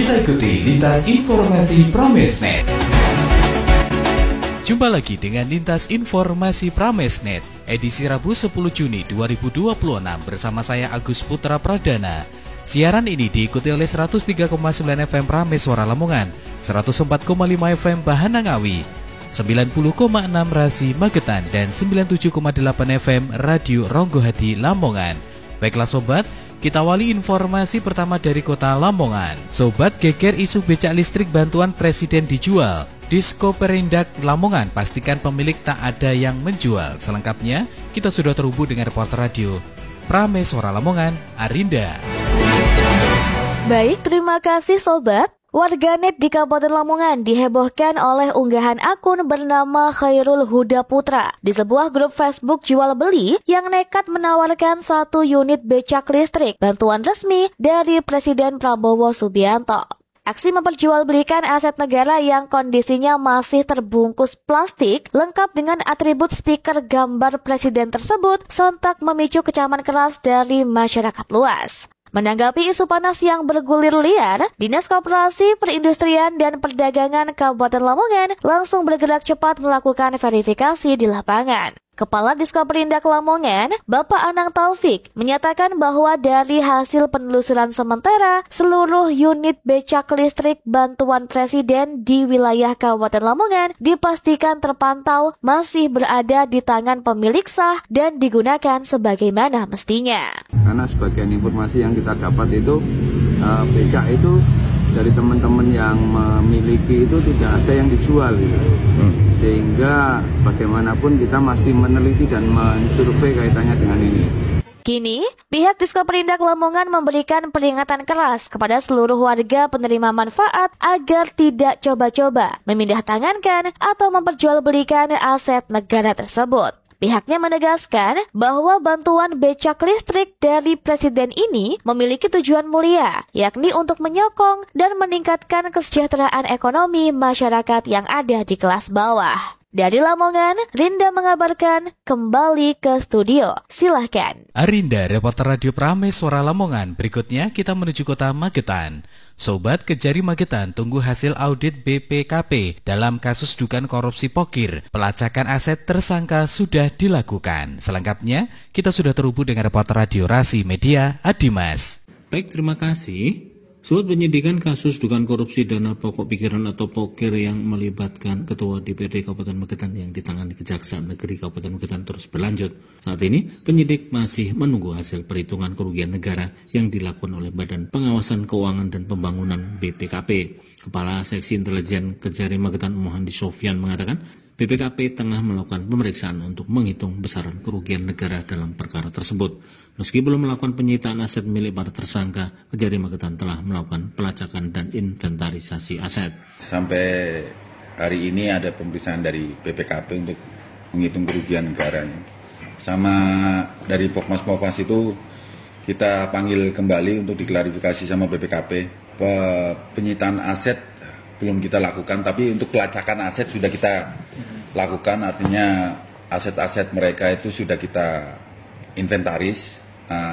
Kita ikuti lintas informasi Pramesnet. Jumpa lagi dengan Lintas Informasi Pramesnet, edisi Rabu 10 Juni 2026 bersama saya Agus Putra Pradana. Siaran ini diikuti oleh 103,9 FM Prameswara Lamongan, 104,5 FM Bahana Ngawi, 90,6 Rasi Magetan, dan 97,8 FM Radio Ronggohadi Lamongan. Baiklah sobat, kita awali informasi pertama dari kota Lamongan. Sobat, geger isu becak listrik bantuan presiden dijual. Disko Perindak Lamongan pastikan pemilik tak ada yang menjual. Selengkapnya, kita sudah terhubung dengan reporter radio Prameswara Lamongan, Arinda. Baik, terima kasih sobat. Warganet di Kabupaten Lamongan dihebohkan oleh unggahan akun bernama Khairul Huda Putra di sebuah grup Facebook jual beli yang nekat menawarkan 1 unit becak listrik bantuan resmi dari Presiden Prabowo Subianto. Aksi memperjualbelikan aset negara yang kondisinya masih terbungkus plastik lengkap dengan atribut stiker gambar presiden tersebut sontak memicu kecaman keras dari masyarakat luas. Menanggapi isu panas yang bergulir liar, Dinas Koperasi, Perindustrian, dan Perdagangan Kabupaten Lamongan langsung bergerak cepat melakukan verifikasi di lapangan. Kepala Diskoperindak Lamongan, Bapak Anang Taufik, menyatakan bahwa dari hasil penelusuran sementara, seluruh unit becak listrik bantuan presiden di wilayah Kabupaten Lamongan dipastikan terpantau masih berada di tangan pemilik sah dan digunakan sebagaimana mestinya. Karena sebagian informasi yang kita dapat itu, becak itu dari teman-teman yang memiliki itu tidak ada yang dijual gitu. Sehingga bagaimanapun kita masih meneliti dan mensurvei kaitannya dengan ini. Kini, pihak Diskoperindak Lamongan memberikan peringatan keras kepada seluruh warga penerima manfaat agar tidak coba-coba memindah tangankan atau memperjualbelikan aset negara tersebut. Pihaknya menegaskan bahwa bantuan becak listrik dari presiden ini memiliki tujuan mulia, yakni untuk menyokong dan meningkatkan kesejahteraan ekonomi masyarakat yang ada di kelas bawah. Dari Lamongan, Rinda mengabarkan, kembali ke studio. Silahkan. Arinda, reporter radio Prameswara Lamongan. Berikutnya kita menuju kota Magetan. Sobat, Kejari Magetan tunggu hasil audit BPKP dalam kasus dugaan korupsi pokir. Pelacakan aset tersangka sudah dilakukan. Selengkapnya, kita sudah terhubung dengan reporter radio Rasi Media, Adimas. Baik, terima kasih. Sobat, penyidikan kasus dugaan korupsi dana pokok pikiran atau pokir yang melibatkan Ketua DPRD Kabupaten Magetan yang ditangani Kejaksaan Negeri Kabupaten Magetan terus berlanjut. Saat ini, penyidik masih menunggu hasil perhitungan kerugian negara yang dilakukan oleh Badan Pengawasan Keuangan dan Pembangunan BPKP. Kepala Seksi Intelijen Kejari Magetan Mohandi Sofyan mengatakan, BPKP tengah melakukan pemeriksaan untuk menghitung besaran kerugian negara dalam perkara tersebut. Meski belum melakukan penyitaan aset milik para tersangka, Kejari Magetan telah melakukan pelacakan dan inventarisasi aset. Sampai hari ini ada pemeriksaan dari BPKP untuk menghitung kerugian negara. Sama dari Pokmas itu kita panggil kembali untuk diklarifikasi sama BPKP. Penyitaan aset belum kita lakukan, tapi untuk pelacakan aset sudah kita lakukan, artinya aset-aset mereka itu sudah kita inventaris.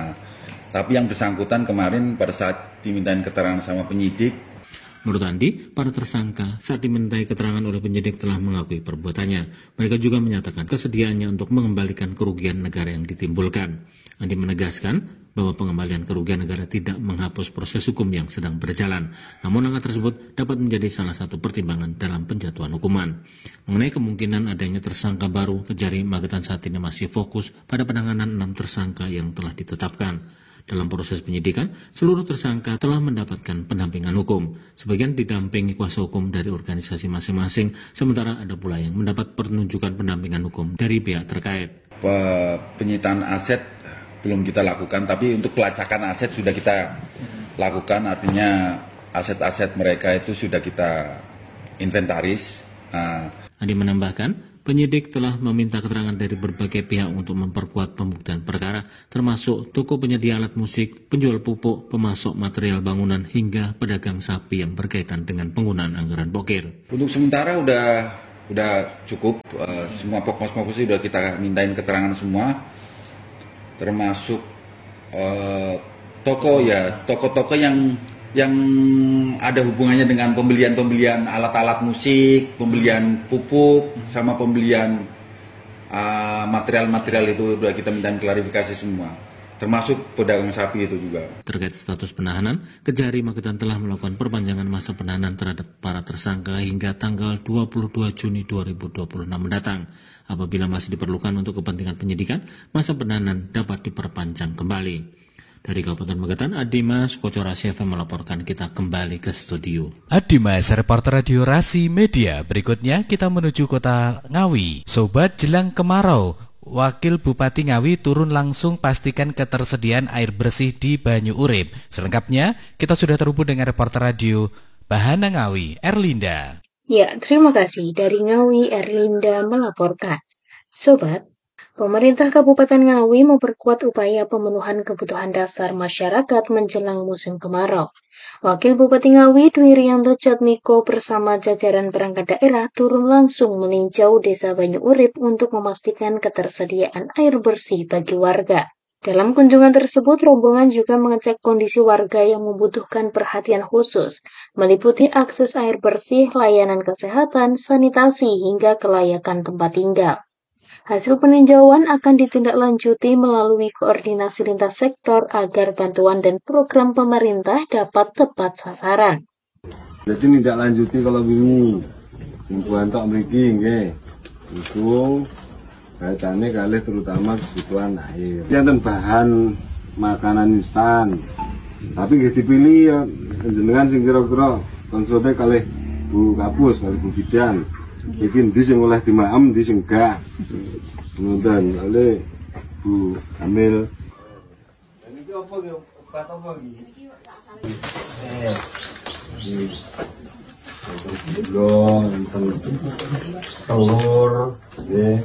Tapi yang bersangkutan kemarin pada saat dimintain keterangan sama penyidik, menurut Andi, para tersangka saat dimintai keterangan oleh penyidik telah mengakui perbuatannya. Mereka juga menyatakan kesediaannya untuk mengembalikan kerugian negara yang ditimbulkan. Andi menegaskan bahwa pengembalian kerugian negara tidak menghapus proses hukum yang sedang berjalan. Namun langkah tersebut dapat menjadi salah satu pertimbangan dalam penjatuhan hukuman. Mengenai kemungkinan adanya tersangka baru, Kejari Magetan saat ini masih fokus pada penanganan 6 tersangka yang telah ditetapkan. Dalam proses penyidikan, seluruh tersangka telah mendapatkan pendampingan hukum. Sebagian didampingi kuasa hukum dari organisasi masing-masing, sementara ada pula yang mendapat penunjukan pendampingan hukum dari pihak terkait. Penyitaan aset belum kita lakukan, tapi untuk pelacakan aset sudah kita lakukan, artinya aset-aset mereka itu sudah kita inventaris. Andi menambahkan, penyidik telah meminta keterangan dari berbagai pihak untuk memperkuat pembuktian perkara, termasuk toko penyedia alat musik, penjual pupuk, pemasok material bangunan, hingga pedagang sapi yang berkaitan dengan penggunaan anggaran pokir. Untuk sementara udah cukup, semua pokok-pokok sudah kita mintain keterangan semua, termasuk toko-toko yang yang ada hubungannya dengan pembelian alat-alat musik, pembelian pupuk, sama pembelian material-material itu sudah kita minta klarifikasi semua, termasuk pedagang sapi itu juga. Terkait status penahanan, Kejari Magetan telah melakukan perpanjangan masa penahanan terhadap para tersangka hingga tanggal 22 Juni 2026 mendatang. Apabila masih diperlukan untuk kepentingan penyidikan, masa penahanan dapat diperpanjang kembali. Dari Kabupaten Magetan, Adimas, Kocor Rasi FM melaporkan. Kita kembali ke studio. Adimas, reporter Radio Rasi Media. Berikutnya kita menuju kota Ngawi. Sobat, jelang kemarau, Wakil Bupati Ngawi turun langsung pastikan ketersediaan air bersih di Banyu Urip. Selengkapnya, kita sudah terhubung dengan reporter radio Bahana Ngawi, Erlinda. Ya, terima kasih. Dari Ngawi, Erlinda melaporkan. Sobat, pemerintah Kabupaten Ngawi memperkuat upaya pemenuhan kebutuhan dasar masyarakat menjelang musim kemarau. Wakil Bupati Ngawi Dwi Rianto Jatmiko bersama jajaran perangkat daerah turun langsung meninjau Desa Banyu Urip untuk memastikan ketersediaan air bersih bagi warga. Dalam kunjungan tersebut, rombongan juga mengecek kondisi warga yang membutuhkan perhatian khusus, meliputi akses air bersih, layanan kesehatan, sanitasi, hingga kelayakan tempat tinggal. Hasil peninjauan akan ditindaklanjuti melalui koordinasi lintas sektor agar bantuan dan program pemerintah dapat tepat sasaran. Jadi ditindaklanjuti kalau ini, himpuan tok mriki nggih. Itu kaitannya kalih terutama kebutuhan air. Enten bahan makanan instan. Tapi nggih dipilih ya jenengan sing kira-kira konsulte kalih Bu Kapus, kalih Bu Bidan. Iki ndi sing oleh dimaem, ndi sing enggak. Ngoten, oleh Bu Kamil. Niki apa nggih? Obat apa iki? Telur, nggih.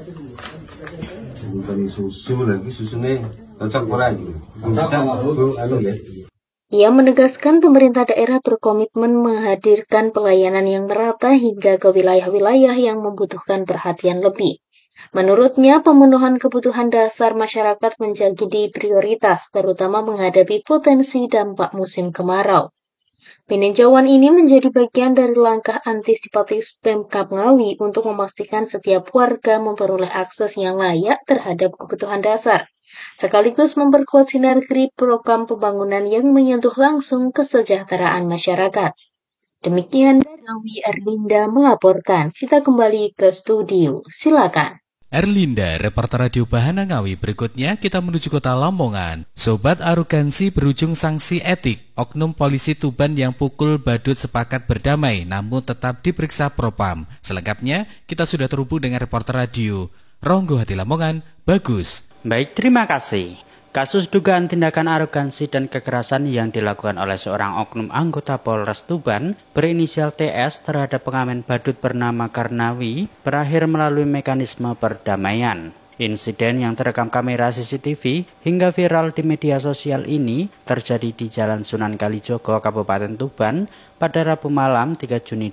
Enten susu lagi, susune cocok ora iki? Cocok, anu nggih. Ia menegaskan pemerintah daerah berkomitmen menghadirkan pelayanan yang merata hingga ke wilayah-wilayah yang membutuhkan perhatian lebih. Menurutnya, pemenuhan kebutuhan dasar masyarakat menjadi prioritas, terutama menghadapi potensi dampak musim kemarau. Peninjauan ini menjadi bagian dari langkah antisipatif Pemkab Ngawi untuk memastikan setiap warga memperoleh akses yang layak terhadap kebutuhan dasar, sekaligus memperkuat sinergi program pembangunan yang menyentuh langsung kesejahteraan masyarakat. Demikian dari Ngawi, Erlinda melaporkan. Kita kembali ke studio. Silakan. Erlinda, reporter radio Bahana Ngawi. Berikutnya kita menuju kota Lamongan. Sobat, arogansi berujung sanksi etik. Oknum polisi Tuban yang pukul badut sepakat berdamai namun tetap diperiksa Propam. Selengkapnya kita sudah terhubung dengan reporter radio Ronggo Hati Lamongan, Bagus. Baik, terima kasih. Kasus dugaan tindakan arogansi dan kekerasan yang dilakukan oleh seorang oknum anggota Polres Tuban berinisial TS terhadap pengamen badut bernama Karnawi berakhir melalui mekanisme perdamaian. Insiden yang terekam kamera CCTV hingga viral di media sosial ini terjadi di Jalan Sunan Kalijogo, Kabupaten Tuban pada Rabu malam 3 Juni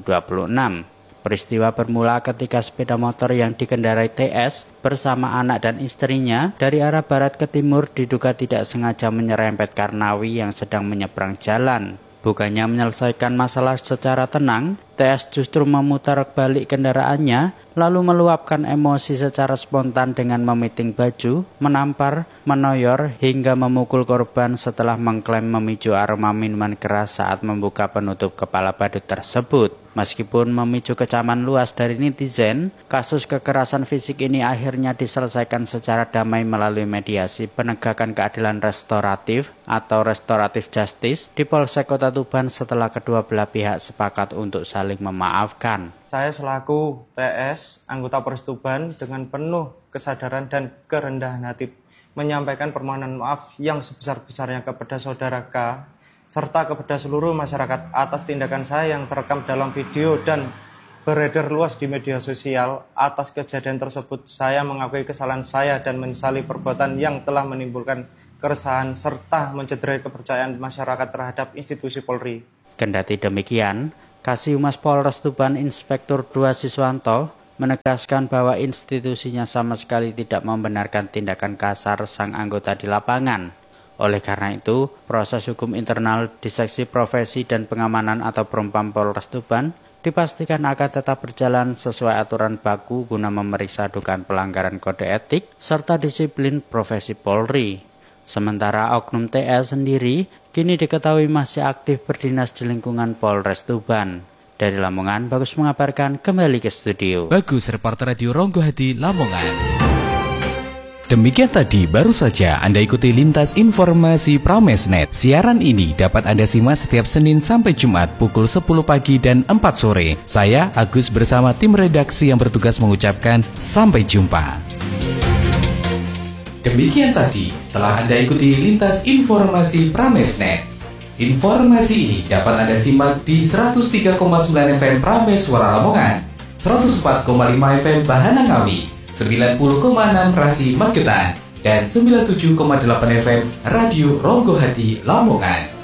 2026. Peristiwa bermula ketika sepeda motor yang dikendarai TS bersama anak dan istrinya dari arah barat ke timur diduga tidak sengaja menyerempet Karnawi yang sedang menyeberang jalan. Bukannya menyelesaikan masalah secara tenang, TS justru memutar balik kendaraannya lalu meluapkan emosi secara spontan dengan memiting baju, menampar, menoyor, hingga memukul korban setelah mengklaim memicu aroma minuman keras saat membuka penutup kepala badut tersebut. Meskipun memicu kecaman luas dari netizen, kasus kekerasan fisik ini akhirnya diselesaikan secara damai melalui mediasi penegakan keadilan restoratif atau restoratif justice di Polsek Kota Tuban setelah kedua belah pihak sepakat untuk saling memaafkan. Saya selaku TS, anggota Polres Tuban, dengan penuh kesadaran dan kerendahan hati menyampaikan permohonan maaf yang sebesar-besarnya kepada saudara K, serta kepada seluruh masyarakat atas tindakan saya yang terekam dalam video dan beredar luas di media sosial. Atas kejadian tersebut, saya mengakui kesalahan saya dan menyesali perbuatan yang telah menimbulkan keresahan serta mencederai kepercayaan masyarakat terhadap institusi Polri. Kendati demikian, Kasihumas Polres Tuban Inspektur 2 Siswanto menegaskan bahwa institusinya sama sekali tidak membenarkan tindakan kasar sang anggota di lapangan. Oleh karena itu, proses hukum internal di Seksi Profesi dan Pengamanan atau Propam Polres Tuban dipastikan akan tetap berjalan sesuai aturan baku guna memeriksa dugaan pelanggaran kode etik serta disiplin profesi Polri. Sementara oknum TS sendiri kini diketahui masih aktif berdinas di lingkungan Polres Tuban. Dari Lamongan, Bagus mengabarkan, kembali ke studio. Bagus, reporter Radio Ronggo Hati, Lamongan. Demikian tadi baru saja Anda ikuti Lintas Informasi Pramesnet. Siaran ini dapat Anda simak setiap Senin sampai Jumat pukul 10 pagi dan 4 sore. Saya Agus bersama tim redaksi yang bertugas mengucapkan sampai jumpa. Demikian tadi telah Anda ikuti Lintas Informasi Pramesnet. Informasi ini dapat Anda simak di 103,9 FM Prames Suara Lamongan, 104,5 FM Bahana Ngawi, 90,6 Rasi Magetan, dan 97,8 FM Radio Ronggo Hati Lamongan.